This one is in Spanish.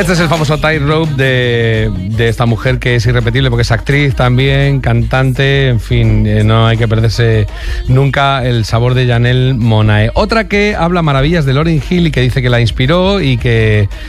Este es el famoso tightrope de esta mujer que es irrepetible porque es actriz también, cantante, en fin, no hay que perderse nunca el sabor de Janelle Monáe. Otra que habla maravillas de Lauryn Hill y que dice que la inspiró y que